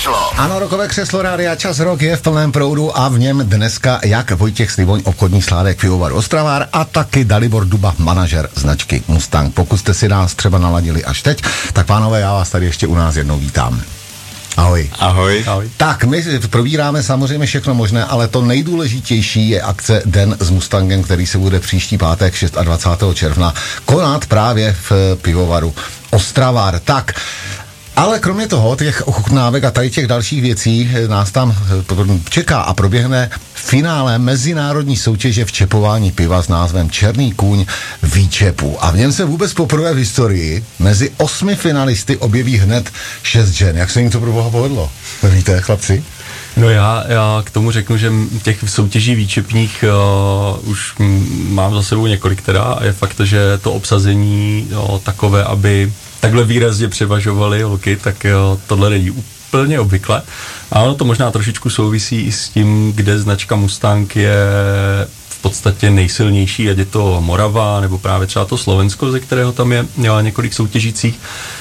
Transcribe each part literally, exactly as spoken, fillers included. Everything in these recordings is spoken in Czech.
křeslo. Ano, rokové křeslo Rádia Čas Rock je v plném proudu a v něm dneska jak Vojtěch Slivoň, obchodní sládek pivovar Ostravár a taky Dalibor Duba, manažer značky Mustang. Pokud jste si nás třeba naladili až teď, tak pánové, já vás tady ještě u nás jednou vítám. Ahoj. Ahoj. Ahoj. Tak, my probíráme samozřejmě všechno možné, ale to nejdůležitější je akce Den s Mustangem, který se bude příští pátek dvacátého šestého června konat právě v pivovaru Ostravár. Tak, ale kromě toho, těch ochutnávek a tady těch dalších věcí nás tam čeká a proběhne finále mezinárodní soutěže v čepování piva s názvem Černý kůň výčepu. A v něm se vůbec poprvé v historii mezi osmi finalisty objeví hned šest žen. Jak se jim to pro boha povedlo? Víte, chlapci? No já, já k tomu řeknu, že těch soutěží výčepních uh, už mám za sebou několik teda a je fakt, že to obsazení uh, takové, aby takhle výrazně převažovaly holky, tak uh, tohle není úplně obvykle. A ono to možná trošičku souvisí i s tím, kde značka Mustang je v podstatě nejsilnější, ať je to Morava, nebo právě třeba to Slovensko, ze kterého tam je několik soutěžících.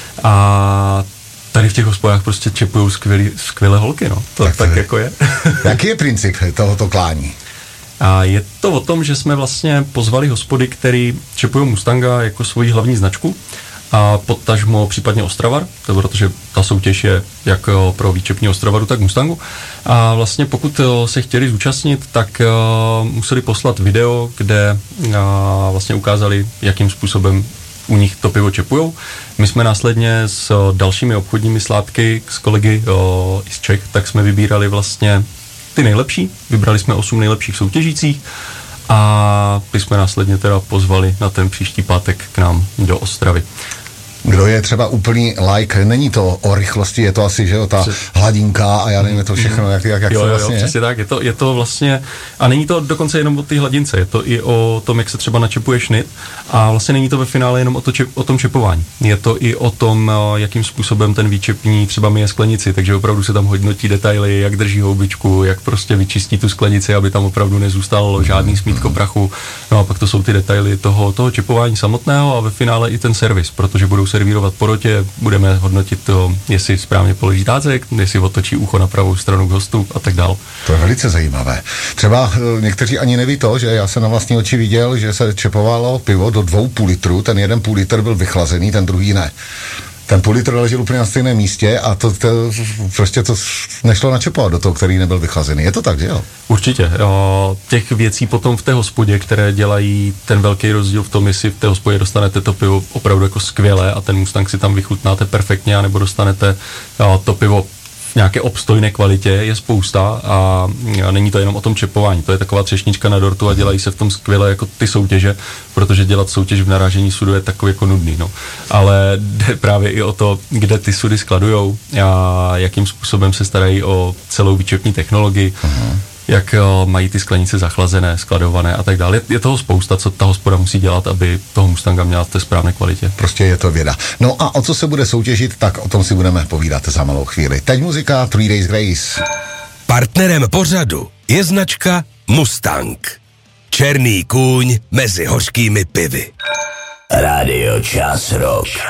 A tady v těch hospodách prostě čepujou skvělý, skvělé holky, no. To tak, tak jako je. Jaký je princip tohoto klání? A je to o tom, že jsme vlastně pozvali hospody, který čepují Mustanga jako svoji hlavní značku a potažmo případně Ostravar, to protože ta soutěž je jak pro výčepní Ostravaru, tak Mustangu. A vlastně pokud se chtěli zúčastnit, tak uh, museli poslat video, kde uh, vlastně ukázali, jakým způsobem u nich to pivo čepujou. My jsme následně s o, dalšími obchodními sládky, s kolegy o, z Čech, tak jsme vybírali vlastně ty nejlepší. Vybrali jsme osm nejlepších soutěžících a ty jsme následně teda pozvali na ten příští pátek k nám do Ostravy. Kdo je třeba úplný like, není to o rychlosti, je to asi, že jo, ta Přes... hladinka a já nevím, to všechno, jak, jak, jak jo, to jo, vlastně jo, přesně tak, je to, je to vlastně, a není to dokonce jenom o té hladince, je to i o tom, jak se třeba načepuje šnit a vlastně není to ve finále jenom o, to čep, o tom čepování, je to i o tom, jakým způsobem ten výčepní třeba myje sklenici, takže opravdu se tam hodnotí detaily, jak drží houbičku, jak prostě vyčistí tu sklenici, aby tam opravdu nezůstalo žádný smítko prachu, no a pak to jsou ty detaily toho, toho čepování samotného a ve finále i ten servis, protože budou servírovat porotě, budeme hodnotit to, jestli správně položí tácek, jestli otočí ucho na pravou stranu k hostu a tak dál. To je velice zajímavé. Třeba někteří ani neví to, že já jsem na vlastní oči viděl, že se čepovalo pivo do dvou půl litru, ten jeden půl litr byl vychlazený, ten druhý ne. Ten půl litr ležel úplně na stejném místě a to, to prostě to nešlo načepovat do toho, který nebyl vychlazený. Je to tak, že jo? Určitě. Jo, těch věcí potom v té hospodě, které dělají ten velký rozdíl v tom, jestli v té hospodě dostanete to pivo opravdu jako skvělé a ten Mustang si tam vychutnáte perfektně, anebo dostanete jo, to pivo v nějaké obstojné kvalitě, je spousta a není to jenom o tom čepování, to je taková třešnička na dortu a dělají se v tom skvěle jako ty soutěže, protože dělat soutěž v narážení sudu je takový jako nudný, no. Ale jde právě i o to, kde ty sudy skladujou a jakým způsobem se starají o celou výčepní technologii, uh-huh. jak o, mají ty sklenice zachlazené, skladované a tak dále. Je, je toho spousta, co ta hospoda musí dělat, aby toho Mustanga měla v té správné kvalitě. Prostě je to věda. No a o co se bude soutěžit, tak o tom si budeme povídat za malou chvíli. Teď muzika Three Days Grace. Partnerem pořadu je značka Mustang. Černý kůň mezi hořkými pivy. Rádio Čas Rock.